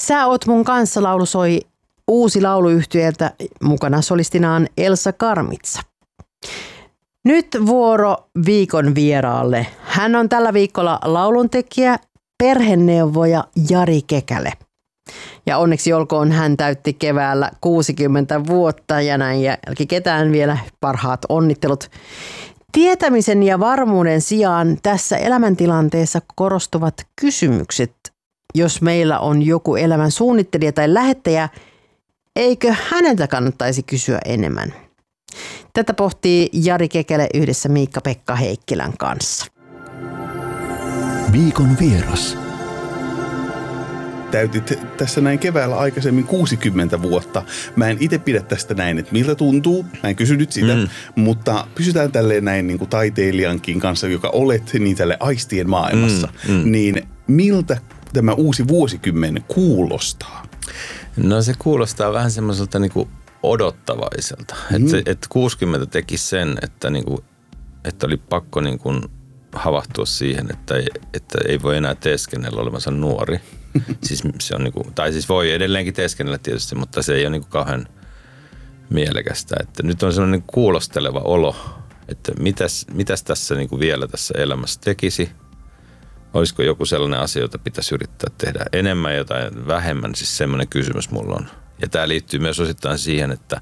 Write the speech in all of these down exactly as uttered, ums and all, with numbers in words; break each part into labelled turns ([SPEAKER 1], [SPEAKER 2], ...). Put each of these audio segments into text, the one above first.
[SPEAKER 1] Sä oot mun kanssa -laulu soi uusi lauluyhtyeltä, mukana solistinaan Elsa Karmitsa. Nyt vuoro viikon vieraalle. Hän on tällä viikolla lauluntekijä, perheneuvoja Jari Kekälä. Ja onneksi olkoon, hän täytti keväällä kuusikymmentä vuotta ja näin jälkiketään vielä parhaat onnittelut. Tietämisen ja varmuuden sijaan tässä elämäntilanteessa korostuvat kysymykset. Jos meillä on joku elämän suunnittelija tai lähettäjä, eikö häneltä kannattaisi kysyä enemmän? Tätä pohtii Jari Kekälä yhdessä Miikka-Pekka Heikkilän kanssa.
[SPEAKER 2] Viikon vieras.
[SPEAKER 3] Täytit tässä näin keväällä aikaisemmin kuusikymmentä vuotta. Mä en itse pidä tästä näin, että miltä tuntuu. Mä en kysy nyt sitä, mm. mutta pysytään tälleen näin niin kuin taiteilijankin kanssa, joka olet niin tälle aistien maailmassa. Mm, mm. Niin miltä tämä uusi vuosikymmen kuulostaa?
[SPEAKER 4] No se kuulostaa vähän semmoiselta niin kuin odottavaiselta. Mm. Että et kuusikymmentä teki sen, että, niin kuin, että oli pakko niin kuin havahtua siihen, että ei, että ei voi enää teeskennellä olevansa nuori. Siis se on niin kuin, tai siis voi edelleenkin teeskennellä tietysti, mutta se ei ole niin kuin kauhean mielekästä. Että nyt on sellainen kuulosteleva olo, että mitäs, mitäs tässä niin kuin vielä tässä elämässä tekisi. Olisiko joku sellainen asia, jota pitäisi yrittää tehdä enemmän, jotain vähemmän? Siis semmoinen kysymys mulla on. Ja tämä liittyy myös osittain siihen, että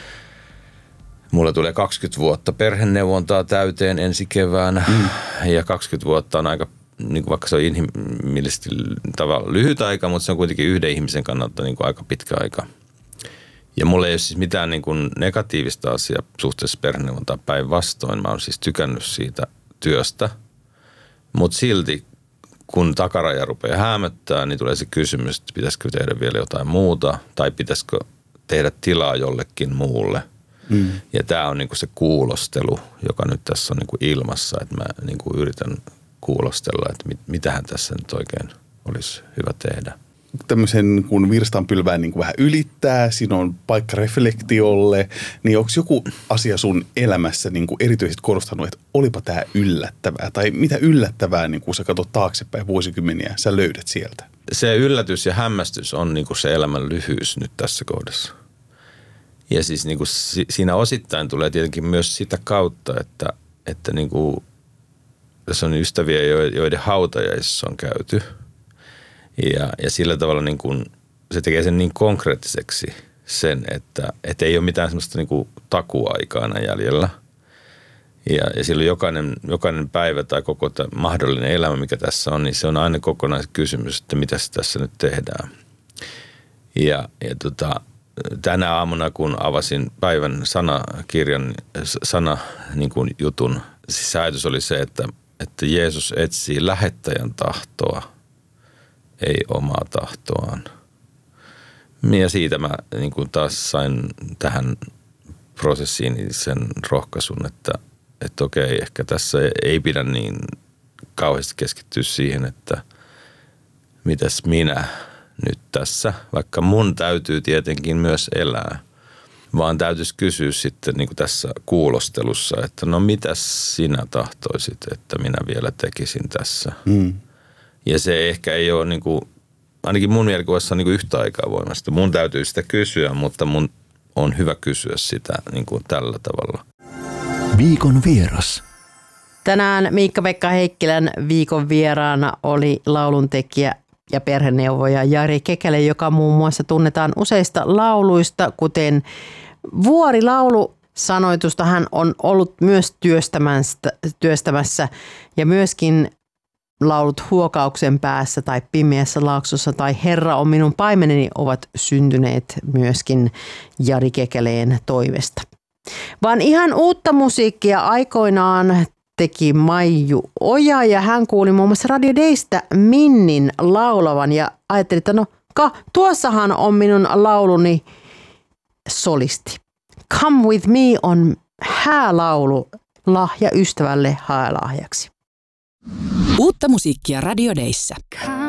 [SPEAKER 4] mulla tulee kaksikymmentä vuotta perheneuvontaa täyteen ensi keväänä. Mm. Ja kaksikymmentä vuotta on aika, niin kuin vaikka se on inhimillisesti tavallaan lyhyt aika, mutta se on kuitenkin yhden ihmisen kannalta niin kuin aika pitkä aika. Ja mulla ei ole siis mitään niin kuin negatiivista asiaa suhteessa perheneuvontaan päinvastoin. Mä oon siis tykännyt siitä työstä, mutta silti kun takaraja rupeaa häämöttää, niin tulee se kysymys, että pitäisikö tehdä vielä jotain muuta tai pitäisikö tehdä tilaa jollekin muulle. Mm. Ja tämä on niinku se kuulostelu, joka nyt tässä on niinku ilmassa, että mä niinku yritän kuulostella, että mit, mitähän tässä nyt oikein olisi hyvä tehdä.
[SPEAKER 3] Tämmöisen, kun virstanpylvään niin kuin vähän ylittää, siinä on paikka reflektiolle, niin onko joku asia sun elämässä niin kuin erityisesti korostanut, että olipa tämä yllättävää? Tai mitä yllättävää, niin kun sä katsot taaksepäin vuosikymmeniä, sä löydät sieltä?
[SPEAKER 4] Se yllätys ja hämmästys on niin kuin se elämän lyhyys nyt tässä kohdassa. Ja siis niin kuin siinä osittain tulee tietenkin myös sitä kautta, että, että niin kuin, tässä on ystäviä, joiden hautajaisissa on käyty. Ja, ja sillä tavalla niin kuin, se tekee sen niin konkreettiseksi sen, että, että ei ole mitään semmoista niin kuin takuaikaa jäljellä. Ja, ja silloin jokainen, jokainen päivä tai koko mahdollinen elämä, mikä tässä on, niin se on aina kokonaiskysymys, että mitä tässä nyt tehdään. Ja, ja tota, tänä aamuna, kun avasin päivän sanakirjan, sana niin kuin jutun, siis ajatus oli se, että, että Jeesus etsii lähettäjän tahtoa, ei omaa tahtoaan. Ja siitä mä niin kuin taas sain tähän prosessiin sen rohkaisun, että, että okei, ehkä tässä ei pidä niin kauheasti keskittyä siihen, että mitäs minä nyt tässä, vaikka mun täytyy tietenkin myös elää, vaan täytyisi kysyä sitten niin kuin tässä kuulostelussa, että no mitäs sinä tahtoisit, että minä vielä tekisin tässä. Mm. Ja se ehkä ei ole, niin kuin, ainakin mun mielikuvassa on niin kuin yhtä aikaa voimasta. Mun täytyy sitä kysyä, mutta mun on hyvä kysyä sitä niin kuin tällä tavalla.
[SPEAKER 2] Viikon vieras.
[SPEAKER 1] Tänään Miikka-Pekka Heikkilän viikon vieraana oli lauluntekijä ja perheneuvoja Jari Kekälä, joka muun muassa tunnetaan useista lauluista, kuten Vuorilaulu. Sanoitusta hän on ollut myös työstämässä ja myöskin laulut Huokauksen päässä tai Pimeässä laaksossa tai Herra on minun paimeneni ovat syntyneet myöskin Jari Kekälän toivesta. Vaan ihan uutta musiikkia aikoinaan teki Maiju Oja ja hän kuuli muun muassa Radio Daystä Minnin laulavan ja ajatteli, että no ka, tuossahan on minun lauluni solisti. Come with me on häälaulu lahja ystävälle haelahjaksi.
[SPEAKER 5] Uutta musiikkia Radio Dayssä.